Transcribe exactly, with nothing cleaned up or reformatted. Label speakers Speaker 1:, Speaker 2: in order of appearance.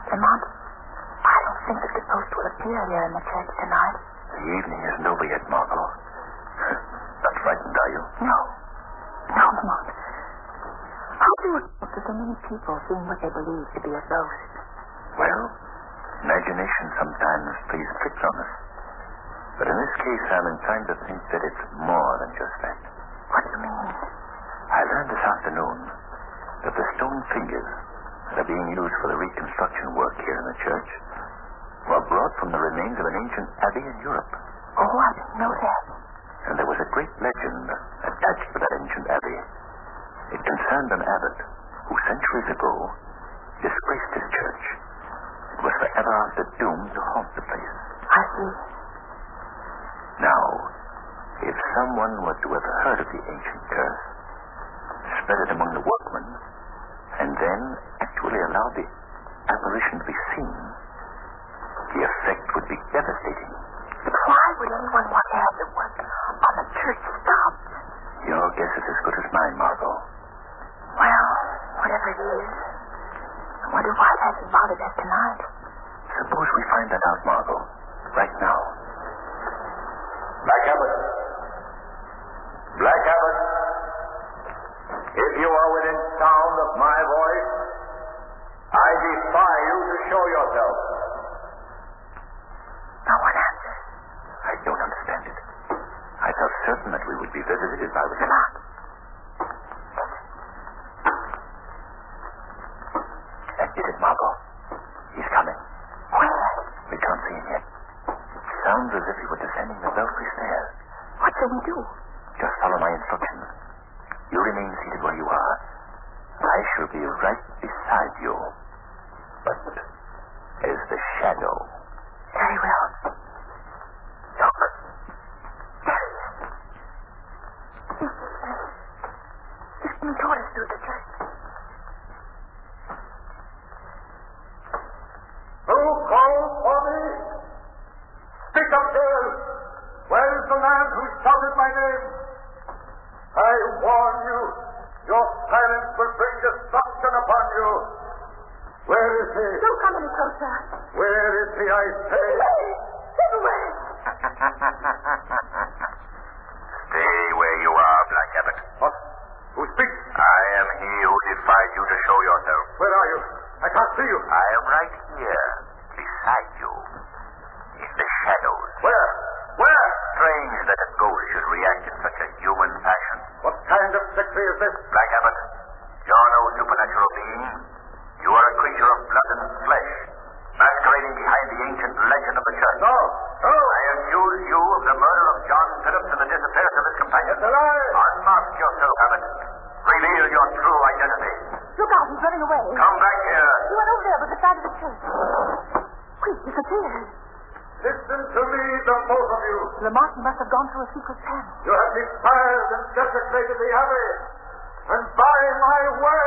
Speaker 1: Lamont, I don't think that the ghost will appear here in the church tonight.
Speaker 2: The evening isn't over yet, Margot. Not frightened, are you?
Speaker 1: No. No, Lamont. How do you account for so many people seeing what they believe to be a ghost?
Speaker 2: Well, imagination sometimes plays tricks on us. But in this case, I'm inclined to think that it's more than just that.
Speaker 1: What do you mean?
Speaker 2: I learned this afternoon that the stone figures that are being used for the reconstruction work here in the church were brought from the remains of an ancient abbey in Europe.
Speaker 1: Oh, I didn't know that.
Speaker 2: And there was a great legend attached to that ancient abbey. It concerned an abbot who centuries ago disgraced his church. It was forever after doomed to haunt the place.
Speaker 1: I see.
Speaker 2: Now, if someone were to have heard of the ancient curse, spread it among the workmen, and then actually allowed the apparition to be seen, the effect would be devastating.
Speaker 1: But why would anyone want to have the work on the church stopped?
Speaker 2: Your guess is as good as mine, Margot.
Speaker 1: Well, whatever it is, I wonder why it hasn't bothered us tonight.
Speaker 2: Suppose we find that out, Margot, right now.
Speaker 3: Black Abbot. Black Abbot. If you are within sound of my voice, I defy you to show yourself.
Speaker 1: No one answers.
Speaker 2: I don't understand it. I felt certain that we would be visited if I was
Speaker 1: not.
Speaker 2: That did it, Margot. He's coming.
Speaker 1: Where?
Speaker 2: We can't see him yet. It sounds as if he were descending the belfry stairs.
Speaker 1: What shall we do?
Speaker 2: Just follow my instructions. You remain seated where you are. I shall be right beside you. But as the shadow.
Speaker 1: Very well. Look. There he is. He's listening. Listening toward us through the church.
Speaker 3: Who calls for me? Speak up, girl. Where is the man who shouted my name? I warn you, your silence will bring destruction upon you. Where is he?
Speaker 1: Don't come any closer.
Speaker 3: Where is he, I say?
Speaker 1: Away! Get away!
Speaker 3: Stay where you are, Black Abbot. What? Who speaks? I am he who defied you to show yourself. Where are you? I can't see you. I am right here, beside you, in the shadows. Where? Where? Strange that a ghost should react in such a human fashion. What kind of trickery is this? Black Abbot, you're no supernatural being. You are a creature of blood and flesh, masquerading behind the ancient legend of the church. No, no. I accuse you of the murder of John Phillips and the disappearance of his companion. It's a lie. Unmask yourself, Abbot. Reveal your true identity.
Speaker 1: Look out, he's running away.
Speaker 3: Come back here.
Speaker 1: He went over there by the side of the church. Quick, disappeared.
Speaker 3: Listen to me, the both of you.
Speaker 1: Lamont must have gone through a secret channel.
Speaker 3: You have defiled and desecrated the abbey. And by my word,